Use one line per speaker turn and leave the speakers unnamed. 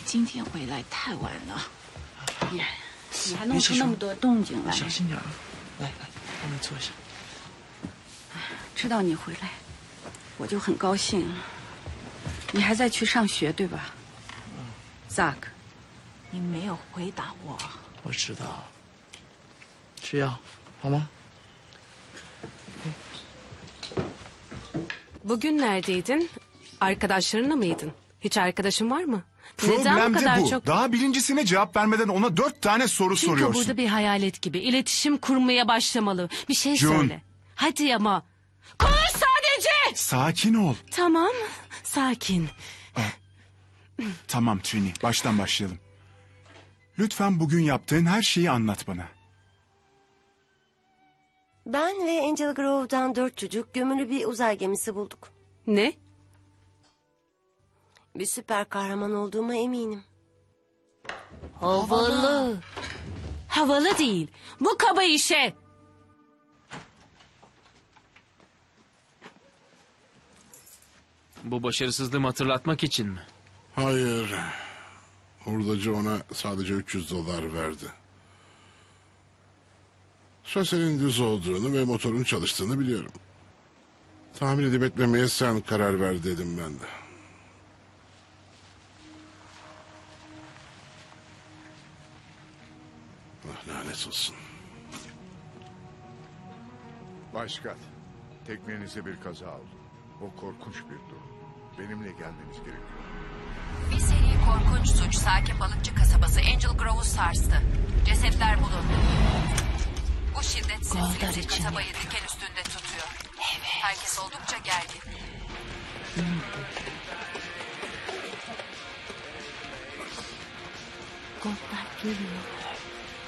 今天回来太晚了，你还弄出
别起床
那么多动静来。
小心点啊！来，帮你坐一下。
知道你回来，我就很高兴。你还在去上学对吧？Zach，你没有回答我。
我知道。吃药好吗？
Bugün neredeydin? Arkadaşlarınla mıydın? Hiç arkadaşın var mı? Neden
Problem
bu
de
kadar
bu.
çok...
Daha birincisine cevap vermeden ona 4 tane soru
Çünkü
soruyorsun.
burada bir hayalet gibi iletişim kurmaya başlamalı. Bir şey
June.
söyle. Hadi ama. Konuş sadece.
Sakin ol.
Tamam. Sakin.
Tamam Trini, baştan başlayalım. Lütfen bugün yaptığın her şeyi anlat bana.
Ben ve Angel Grove'dan 4 çocuk gömülü bir uzay gemisi bulduk.
Ne?
Bir süper kahraman olduğuma eminim.
Havalı. Havalı değil. Bu kaba işe.
Bu başarısızlığımı hatırlatmak için mi?
Hayır. Hurdacı ona sadece $300 verdi. Şosenin düz olduğunu ve motorun çalıştığını biliyorum. Tahmin edip etmemeye sen karar ver dedim ben de. Ah, lanet olsun.
Başkan, teknenize bir kaza oldu. O korkunç bir durum. Benimle gelmeniz gerekiyor.
Bir seri korkunç suç sakin balıkçı kasabası Angel Grove'u sarstı. Cesetler bulundu. Bu şiddetsiz süreci kasabayı diken üstünde tutuyor. Evet. Herkes oldukça gergin.
Goldlar geliyor.